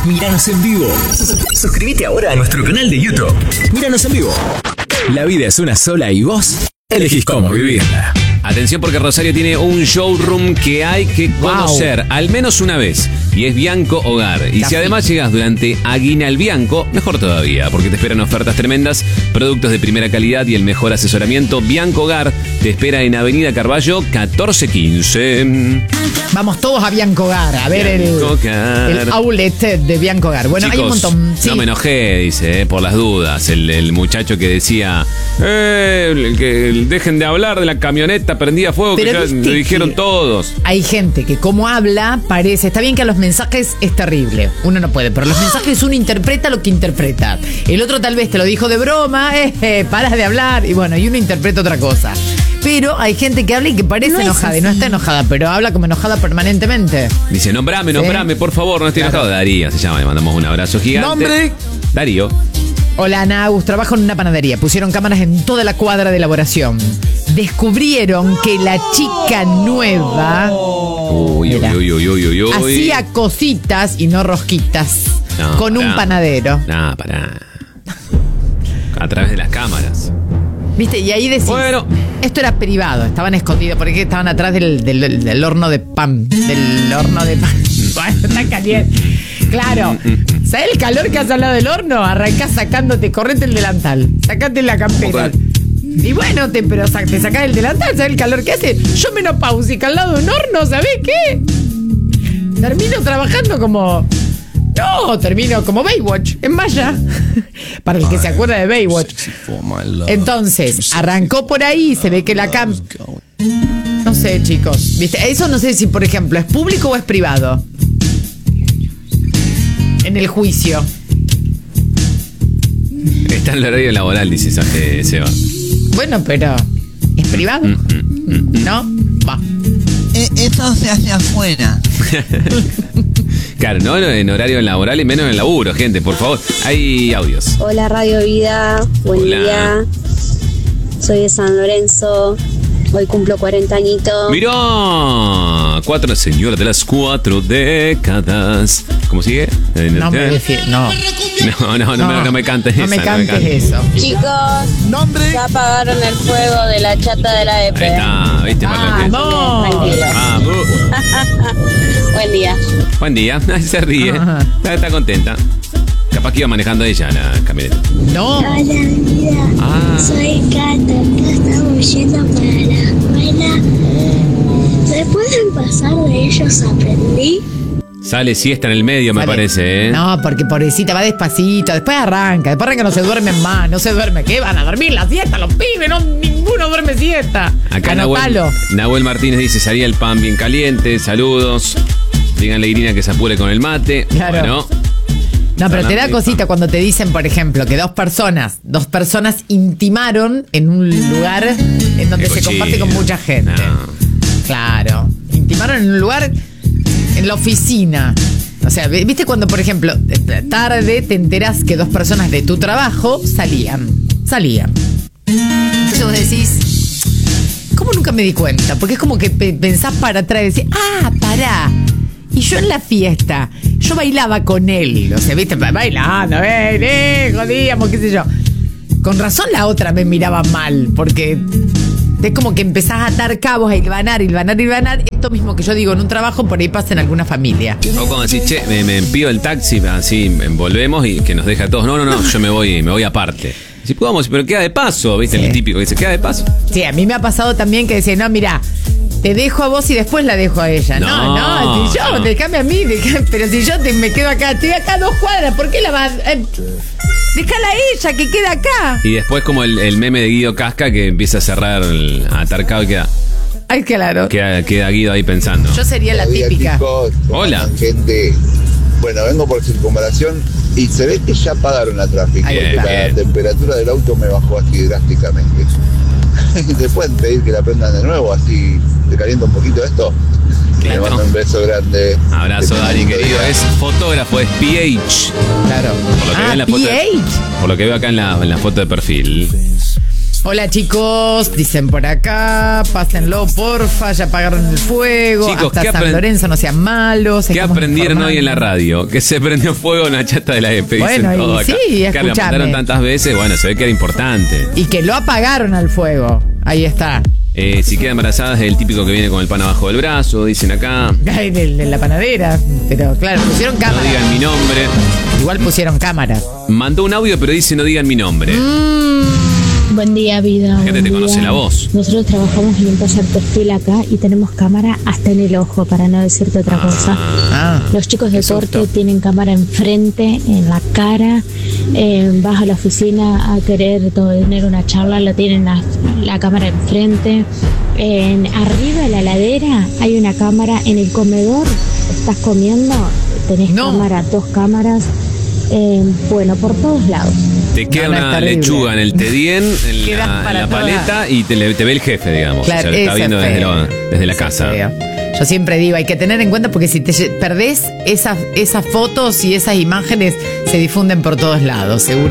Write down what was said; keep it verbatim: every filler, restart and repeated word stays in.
Míranos en vivo. Suscríbete ahora a nuestro canal de YouTube. Míranos en vivo. La vida es una sola y vos elegís cómo vivirla. Atención porque Rosario tiene un showroom que hay que conocer wow. al menos una vez. Y es Bianco Hogar. Y Casi. si además llegas durante Aguinal Bianco, mejor todavía, porque te esperan ofertas tremendas, productos de primera calidad y el mejor asesoramiento. Bianco Hogar te espera en Avenida Carballo catorce quince. Vamos todos a Bianco Hogar a ver el, el outlet de Bianco Hogar. Bueno, Chicos, hay un montón. Sí. No me enojé, dice, eh, por las dudas. El, el muchacho que decía eh, que dejen de hablar de la camioneta prendida fuego, pero que ya lo dijeron todos. Hay gente que como habla parece, está bien que a los mensajes es terrible, uno no puede, pero los mensajes uno interpreta lo que interpreta. El otro tal vez te lo dijo de broma, eh, eh, paras de hablar y bueno, y uno interpreta otra cosa. Pero hay gente que habla y que parece no enojada y no está enojada, pero habla como enojada permanentemente. Dice, nombrame, nombrame, ¿sí? por favor, no estoy claro. enojado. Darío se llama, le mandamos un abrazo gigante. ¡Nombre! Darío. Hola, Ana Agus, trabajo en una panadería. Pusieron cámaras en toda la cuadra de elaboración. Descubrieron que la chica nueva uy, uy, uy, uy, uy, uy, uy. hacía cositas y no rosquitas no, con pará. un panadero. No, pará. A través de las cámaras. ¿Viste? Y ahí decís, bueno. esto era privado, estaban escondidos, porque estaban atrás del, del, del horno de pan. Del horno de pan. Bueno, está caliente. Claro. ¿Sabes el calor que hace al lado del horno? Arrancás sacándote, correte el delantal, sacate la campera. Y bueno, te, pero te sacás el delantal, ¿sabes el calor que hace? Yo menopáusica al lado de un horno, ¿sabés qué? Termino trabajando como... No, termino como Baywatch, en malla. Para el que se acuerda de Baywatch. Entonces, arrancó por ahí, se ve que la cam... No sé, chicos. ¿Viste? Eso no sé si, por ejemplo, es público o es privado. En el juicio. Está en el horario laboral, dice eh, Seba. Bueno, pero ¿es privado? Mm, mm, mm, ¿No? Va. Eh, eso se hace afuera. Claro, no en horario laboral y menos en el laburo, gente, por favor. Hay audios. Hola, Radio Vida. Buen Hola. día. Soy de San Lorenzo. Hoy cumplo cuarenta añitos. ¡Mirá! Cuatro señoras de las cuatro décadas. ¿Cómo sigue? No me defi- no. No, no, no, no, me, no me cantes no esa. Me cantes no me cantes eso. Chicos, ¿nombre? Ya apagaron el fuego de la chata de la E P. Ahí está, ¿viste? Ah, no. Vamos. Buen día. Buen día. Se ríe. Está, está contenta. Capaz que iba manejando ella la camioneta. No. Hola, vida. Ah. Soy Cata. Acá estamos yendo para la escuela. ¿Se pueden pasar de ellos? Aprendí. Sale siesta en el medio, Sale. me parece, ¿eh? No, porque pobrecita va despacito. Después arranca. Después arranca, no se duermen más. No se duerme. ¿Qué? Van a dormir la siesta los pibes. No, ninguno duerme siesta. Acá Nahuel, Nahuel Martínez dice, salía el pan bien caliente. Saludos. Díganle a Irina que se apure con el mate. Claro. Bueno. No, pero te da cosita cuando te dicen, por ejemplo, que dos personas, dos personas intimaron en un lugar en donde se comparte con mucha gente. No. Claro. Intimaron en un lugar, en la oficina. O sea, ¿viste cuando, por ejemplo, tarde te enteras que dos personas de tu trabajo salían? Salían. Entonces vos decís, ¿cómo nunca me di cuenta? Porque es como que pensás para atrás y decís, ah, pará. Y yo en la fiesta, yo bailaba con él. O sea, viste, bailando, eh, eh, jodíamos, qué sé yo. Con razón la otra me miraba mal, porque es como que empezás a atar cabos, a hilvanar, hilvanar, hilvanar. Esto mismo que yo digo en un trabajo, por ahí pasa en alguna familia. O cuando decís, che, me, me pido el taxi, así volvemos y que nos deja a todos. No, no, no, yo me voy, me voy aparte. Si podemos, pero queda de paso, ¿viste? Sí. El típico que dice, queda de paso. Sí, a mí me ha pasado también que decía, no, mira, te dejo a vos y después la dejo a ella. No, no, no si yo, no. Déjame a mí, déjame, pero si yo te, me quedo acá, estoy acá a dos cuadras, ¿por qué la vas? Eh, déjala a ella, que queda acá. Y después como el, el meme de Guido Casca que empieza a cerrar, el, a atar cabo y queda... Ay, claro. Queda, queda Guido ahí pensando. Yo sería la Día, típica. Chicos, hola. Gente, bueno, vengo por circunvalación y se ve que ya pagaron la tráfico, porque bien, la bien. temperatura del auto me bajó así drásticamente. ¿Te pueden pedir que la prendan de nuevo? Así te calienta un poquito esto. Claro. Le mando un beso grande. Abrazo, Dani, querido. Es fotógrafo, es P H. Claro. Por lo que ah, veo en la foto de, por lo que veo acá en la, en la foto de perfil. Hola chicos, dicen por acá, pásenlo porfa, ya apagaron el fuego. Chicos, hasta ¿qué San aprend- Lorenzo no sean malos. ¿Qué estamos aprendieron informando. hoy en la radio? Que se prendió fuego en la chata de la E P. Bueno, dicen y todo acá. sí, Que la escuchame. mandaron tantas veces, bueno, se ve que era importante. Y que lo apagaron al fuego. Ahí está. Eh, si queda embarazada es el típico que viene con el pan abajo del brazo, dicen acá. Ay, de, de la panadera. Pero claro, pusieron No cámaras. digan mi nombre. Igual pusieron cámaras. Mandó un audio, pero dice no digan mi nombre. Buen día, vida. Gente buen te día. conoce la voz. Nosotros trabajamos en un taller textil acá y tenemos cámara hasta en el ojo, para no decirte otra cosa. Ah, Los chicos de qué corte susto. tienen cámara enfrente, en la cara. Eh, vas a la oficina a querer tener una charla, lo tienen la, la cámara enfrente. En, arriba de la ladera hay una cámara. En el comedor, estás comiendo, tenés No. cámara, dos cámaras. Eh, bueno, por todos lados. Te queda No, no, es una terrible. lechuga en el Tedien, en Quedas la, para en la todas. paleta, y te, le- te ve el jefe, digamos. Claro, o sea, lo está eso viendo es desde, feo. lo- desde la Eso es casa. feo. Yo siempre digo, hay que tener en cuenta porque si te lle- perdés esas, esas fotos y esas imágenes se difunden por todos lados, seguro.